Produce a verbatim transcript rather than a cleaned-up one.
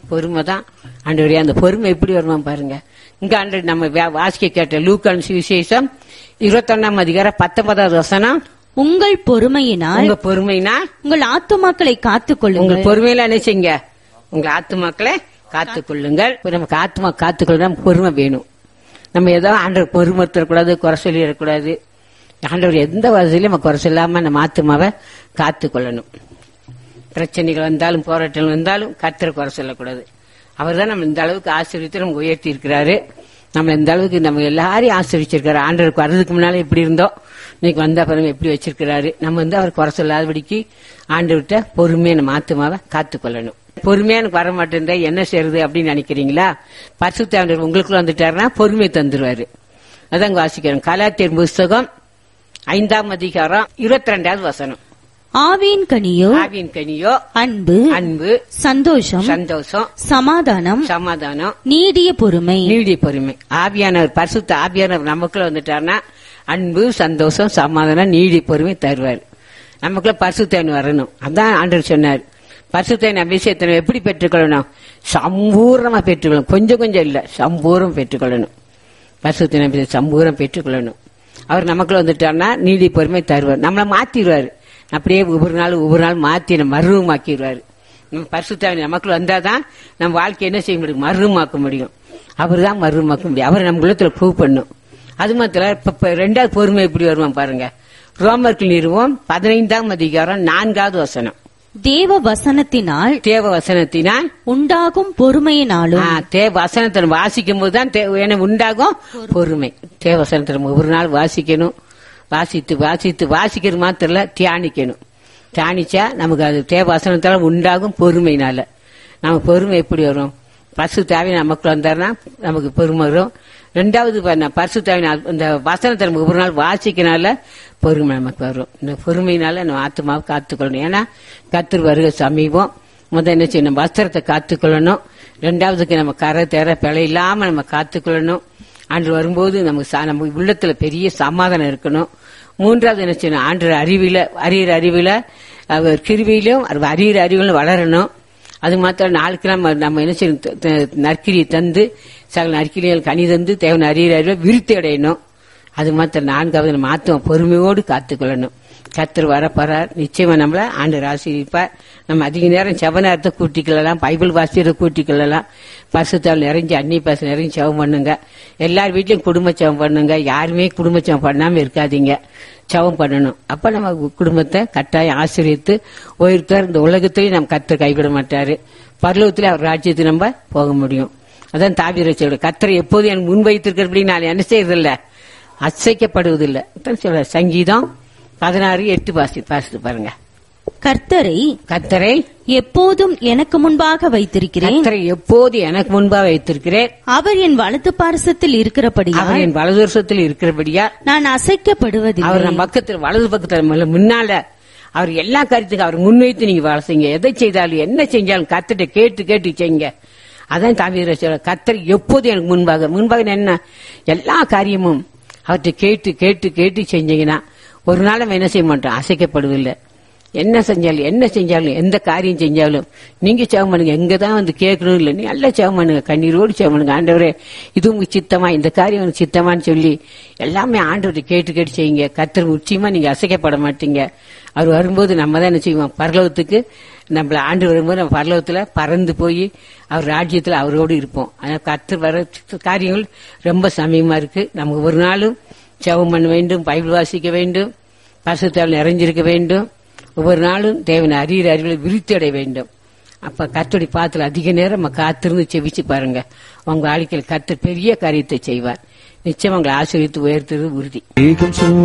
பொறுமை தான் ஆண்டவரே. அந்த பொறுமை எப்படி வருமா பாருங்க. இங்க ஆண்டு நம்ம வாசிக்க கேட்ட லூக்கான் சுவிசேஷம் இருபத்தொன்னாம் அதிகாரம் பத்தொன்பதாவது வசனம். உங்கள் பொறுமையினால் உங்க பொறுமைனா உங்கள் ஆத்துமாக்களை காத்துக் கொள்ளுங்கள். உங்க பொறுமையில என்ன செய்யுங்க, உங்க ஆத்துமாக்களை காத்துக் கொள்ளுங்கள். நமக்கு ஆத்மா காத்துக்கொள்ள பொறுமை வேணும். நம்ம ஏதோ ஆண்டவர் பொறுமை தரக்கூடாது, குறை சொல்லிடக்கூடாது. ஆண்டவர் எந்த வசதியிலும் நம்ம குறை சொல்லாம நம்ம ஆத்மாவை காத்து கொள்ளணும். பிரச்சனைகள் வந்தாலும் போராட்டங்கள் வந்தாலும் கர்த்தரை குறை சொல்லக்கூடாது. அவர் தான் நம்ம இந்த அளவுக்கு ஆசீர்வதித்து நம்ம உயர்த்தி இருக்கிறாரு. நம்ம இந்த அளவுக்கு நம்ம எல்லாரையும் ஆசீர்வதிச்சிருக்காரு. ஆண்டவருக்கு வர்றதுக்கு முன்னால எப்படி இருந்தோம், இன்னைக்கு வந்த பிறகு எப்படி வச்சிருக்கிறாரு. நம்ம வந்து அவர் குறை சொல்லாதபடிக்கு ஆண்டவர்கிட்ட பொறுமையை நம்ம ஆத்மாவை காத்து கொள்ளணும். பொறுமையா எனக்கு வர மாட்டேன் என்ன செய்யறது அப்படின்னு நினைக்கிறீங்களா? பரிசுத்த ஆண்டவர் உங்களுக்குள்ள வந்துட்டாருன்னா பொறுமை தந்துருவாரு. அதான் வாசிக்கிறோம். கலாத்தியர் புஸ்தகம் ஐந்தாம் அதிகாரம் இருபத்தி ரெண்டாவது வசனம். ஆவியின் கனியோ ஆவியின் கனியோ அன்பு அன்பு சந்தோஷம் சந்தோஷம் சமாதானம் சமாதானம் நீடிய பொறுமை நீடிய பொறுமை. ஆவியானவர் பரிசுத்த ஆவியானவர் நமக்குள்ள வந்துட்டாருன்னா அன்பு சந்தோஷம் சமாதானம் நீடிய பொறுமை தருவார். நமக்குள்ள பரிசுத்தன் வரணும். அதான் ஆண்டவர் சொன்னார். பரிசுத்தன் அபிஷேகத்தை எப்படி பெற்றுக்கொள்ளணும்? சம்பூர்ணமா பெற்றுக்கொள்ளணும். கொஞ்சம் கொஞ்சம் இல்ல, சம்பூர்ணம் பெற்றுக்கொள்ளணும். பரிசுத்தன் அபிஷேகம் சம்பூர்ணம் பெற்றுக்கொள்ளணும். அவர் நமக்குள்ள வந்துட்டாருன்னா நீடி பொறுமை தருவார். நம்மளை மாத்திடுவாரு. அப்படியே ஒவ்வொரு நாள் ஒவ்வொரு நாள் மாத்தி நம்ம மருவமாக்கிடுவாரு. நம்ம பரிசுத்தாவி நமக்குள்ள வந்தாதான் நம்ம வாழ்க்கை என்ன செய்ய முடியும், மருவமாக்க முடியும். அவர் தான் மருவமாக்க முடியும். அவர் நம்ம உள்ளத்துல ப்ரூவ் பண்ணும். அது மாத்திர இப்ப ரெண்டாவது பொறுமை எப்படி வருவான் பாருங்க. ரோமர்கள் நிறுவம் பதினைந்தாம் அதிகாரம் நான்காவது வசனம். தேவ வசனத்தினால் தேவ வசனத்தினால் உண்டாகும் பொறுமையினாலும். தேவ வசனத்தை வாசிக்கும் போதுதான் உண்டாகும் பொறுமை. தேவ வசனத்தை ஒவ்வொரு நாள் வாசிக்கணும். வாசித்து வாசித்து வாசிக்கிறது மாத்திரம் இல்ல, தியானிக்கணும். தியானிச்சா நமக்கு அது தேவ வசனத்தால உண்டாகும் பொறுமையினால. நம்ம பொறுமை எப்படி வரும்? பரிசுத்தாவி நமக்கு வந்தாருன்னா நமக்கு பொறுமை வரும். ரெண்டாவது பரிசுத்தாவி இந்த வசனத்தை நம்ம ஒவ்வொரு நாள் வாசிக்கனால பொறுமை நமக்கு வரும். இந்த பொறுமையினால நம்ம ஆத்மாவை காத்துக்கொள்ளணும். ஏன்னா கர்த்தர் வருகை சமீபம். முதல் என்ன செய்யணும், வஸ்திரத்தை காத்துக்கொள்ளணும். ரெண்டாவதுக்கு நம்ம கரை தேர பிழை இல்லாம நம்ம காத்துக்கொள்ளணும். ஆண்டு வரும்போது நமக்கு நம்ம உள்ளத்துல பெரிய சமாதானம் இருக்கணும். மூன்றாவது என்ன செய்யணும், ஆண்டு அறிவில அறிகிற அறிவில அவர் கிருவியிலும் அறிகிற அறிவிலும் வளரணும். அது மாத்திரம் நாளுக்கு நம்ம நம்ம என்ன செய்யணும், நற்கிரியை தந்து சகல நற்கிரிகள் கனி தந்து தேவன் அறிகிற அறிவில விருத்தி அடையணும். அது மாத்திரம் நான்காவது நம்ம ஆத்மா பொறுமையோடு காத்துக்கொள்ளணும். கர்த்தர் வரப்போறார். நிச்சயமா நம்மள ஆண்டு ஆசீர்வதிப்பார். நம்ம அதிக நேரம் செவ நேரத்தை கூட்டிக்கொள்ளலாம், பைபிள் வாசியரை கூட்டிக்கொள்ளலாம். பரிசுத்தால் நிறைஞ்சு அன்னி பாச நிறைஞ்சு செவம் பண்ணுங்க. எல்லார் வீட்லயும் குடும்ப செவம் பண்ணுங்க. யாருமே குடும்ப செவம் பண்ணாம இருக்காதீங்க, செவம் பண்ணணும். அப்ப நம்ம குடும்பத்தை கட்டாயம் ஆசீர்வித்து உயர்த்தார். இந்த உலகத்திலேயும் நம்ம கர்த்தர் கைவிட மாட்டாரு. பரலோகத்திலே அவர் ராஜ்யத்துக்கு நம்ம போக முடியும். அதான் தாவீது சொல்ற, கர்த்தரை எப்போது எனக்கு முன் வைத்திருக்கிறபடி நான் என்ன செய்யறதில்ல, அசைக்கப்படுவதில்லை. சொல்ற சங்கீதம் பதினாறு எட்டு வாசி வாசித்து பாருங்க. கர்த்தரை கர்த்தரை எப்போதும் எனக்கு முன்பாக வைத்திருக்கிறேன். கர்த்தரை எப்போது எனக்கு முன்பாக வைத்திருக்கிறேன். அவர் என் வலது பாரசத்தில் இருக்கிறபடியா அவர் என் வலது வருஷத்தில் இருக்கிறபடியா நான் அசைக்கப்படுவதில்லை. அவர் நம்ம பக்கத்தில் வலது பக்கத்தில் முன்னால அவர் எல்லா காரியத்துக்கும் அவர் முன்வைத்து நீங்க வேலை செய்யுங்க. எதை செய்தாலும் என்ன செஞ்சாலும் கர்த்தரை கேட்டு கேட்டு செய்யுங்க. அதான் தாவீது சொல்ற, கர்த்தர் எப்போது எனக்கு முன்பாக. முன்பாக என்ன, எல்லா காரியமும் அவற்றை கேட்டு கேட்டு கேட்டு செஞ்சீங்கன்னா ஒரு நாள் நம்ம என்ன செய்ய மாட்டோம், அசைக்கப்படுவதில்லை. என்ன செஞ்சாலும் என்ன செஞ்சாலும் எந்த காரியம் செஞ்சாலும் நீங்க செவம் பண்ணுங்க. எங்கதான் வந்து கேட்கணும் இல்லை, நீ நல்லா செவம் பண்ணுங்க, கண்ணீரோடு செவம் பண்ணுங்க. ஆண்டவரே இது உங்களுக்கு சித்தமா, இந்த காரியம் உங்களுக்கு சித்தமான்னு சொல்லி எல்லாமே ஆண்டவரை கேட்டு கேட்டு செய்யுங்க. கர்த்தர் உச்சியமா நீங்க அசைக்கப்பட மாட்டீங்க. அவர் வரும்போது நம்ம தான் என்ன செய்வோம், பரலோகத்துக்கு நம்மள ஆண்டு வரும்போது நம்ம பரலோகத்துல பறந்து போய் அவர் ராஜ்யத்துல அவரோடு இருப்போம். அதனால கர்த்தர் வர காரியங்கள் ரொம்ப சமயமா இருக்கு. நமக்கு ஒரு நாளும் செவம் பண்ண வேண்டும், பைபிள் வாசிக்க வேண்டும், பரிசுத்தால் நிறைஞ்சிருக்க வேண்டும். ஒவ்வொரு நாளும் தேவனை அறிகிற அறிவிலை விருத்தி அடைய வேண்டும். அப்ப கர்த்தருடைய பாத்துல அதிக நேரம் நம்ம காத்திருந்து செவிச்சு பாருங்க. உங்க வாழ்க்கையில் கர்த்தர் பெரிய காரியத்தை செய்வார். நிச்சயம் உங்களை ஆசீர்வதித்து உயர்த்துறது உறுதி.